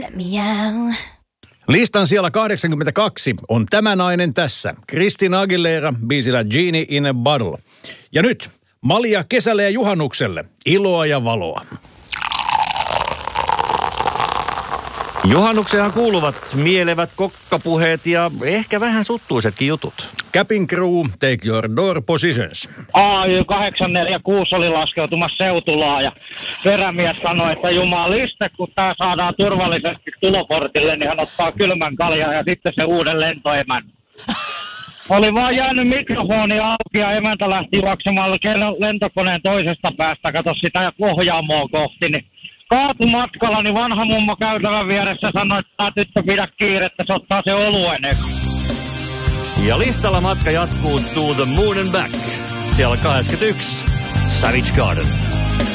Listan siellä 82 on tämä nainen tässä. Christina Aguilera, biisillä Genie in a Bottle. Ja nyt Malia kesälle ja juhannukselle. Iloa ja valoa. Juhannukseen kuuluvat mielevät kokkapuheet ja ehkä vähän suttuisetkin jutut. Cabin Crew, take your door positions. AY 846 oli laskeutumassa Seutulaan ja perämies sanoi, että jumaliste, kun tämä saadaan turvallisesti tuloportille, niin hän ottaa kylmän kaljan ja sitten se uuden lentoemän. Oli vaan jäänyt mikrofoni auki ja emäntä lähti juoksemalla lentokoneen toisesta päästä, kato sitä Pohjaamoa kohti, niin kaatumatkalla niin vanha mummo käytävän vieressä sanoi, että tämä tyttö pidä kiirettä, se ottaa se oluen. Ja listalla matka jatkuu To the Moon and Back. Siellä 81, Savage Garden.